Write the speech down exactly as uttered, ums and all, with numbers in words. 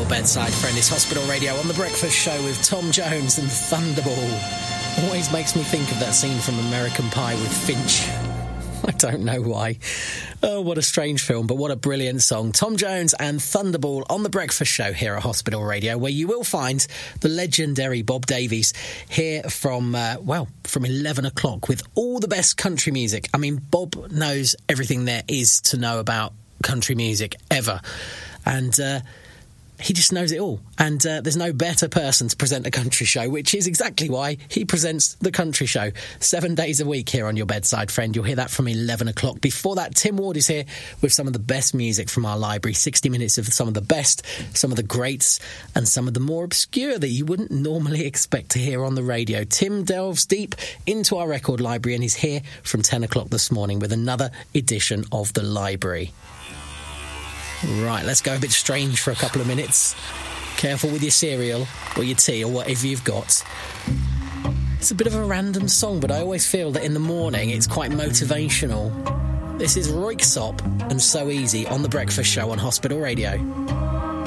bedside friend. It's Hospital Radio on The Breakfast Show with Tom Jones and Thunderball. Always makes me think of that scene from American Pie with Finch. I don't know why. Oh, what a strange film, but what a brilliant song. Tom Jones and Thunderball on The Breakfast Show here at Hospital Radio, where you will find the legendary Bob Davies here from, uh, well, from eleven o'clock with all the best country music. I mean, Bob knows everything there is to know about country music ever. And, uh, he just knows it all. And uh, there's no better person to present a country show, which is exactly why he presents The Country Show. Seven days a week here on your bedside friend. You'll hear that from eleven o'clock. Before that, Tim Ward is here with some of the best music from our library. sixty minutes of some of the best, some of the greats, and some of the more obscure that you wouldn't normally expect to hear on the radio. Tim delves deep into our record library and he's here from ten o'clock this morning with another edition of The Library. Right, let's go a bit strange for a couple of minutes. Careful with your cereal or your tea or whatever you've got. It's a bit of a random song, but I always feel that in the morning it's quite motivational. This is Röyksopp and So Easy on The Breakfast Show on Hospital Radio.